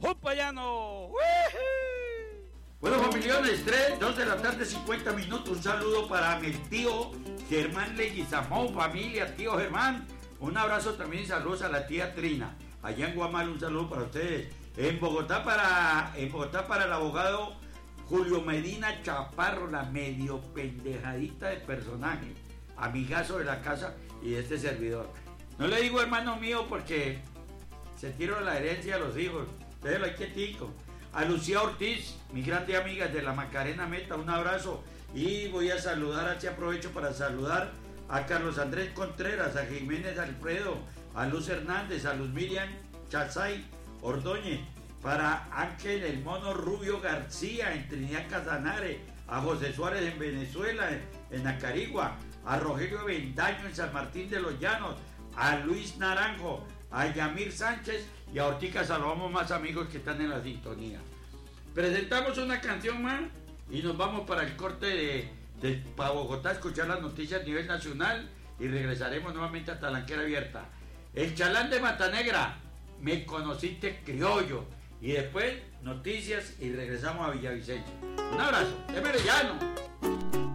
¡Popayano! Bueno, familiones, 2 de la tarde, 50 minutos. Un saludo para mi tío Germán Leguizamón, familia, tío Germán. Un abrazo también y saludos a la tía Trina. Allá en Guamal, un saludo para ustedes. En Bogotá para el abogado Julio Medina Chaparro, la medio pendejadita de personaje, amigazo de la casa y de este servidor. No le digo hermano mío porque se tiró la herencia a los hijos. Déjelo ahí quietico. A Lucía Ortiz, mi grande amiga de la Macarena Meta, un abrazo. Y voy a saludar, así aprovecho para saludar a Carlos Andrés Contreras, a Jiménez Alfredo, a Luz Hernández, a Luz Miriam Chazay Ordóñez, para Ángel el Mono Rubio García en Trinidad Casanare, a José Suárez en Venezuela, en Acarigua, a Rogelio Bendaño en San Martín de los Llanos, a Luis Naranjo, a Yamir Sánchez y a Ortica saludamos más amigos que están en la sintonía. Presentamos una canción más y nos vamos para el corte para Bogotá a escuchar las noticias a nivel nacional y regresaremos nuevamente a Talanquera Abierta. El Chalán de Matanegra, me conociste criollo, y después noticias y regresamos a Villavicencio. Un abrazo, de Merellano.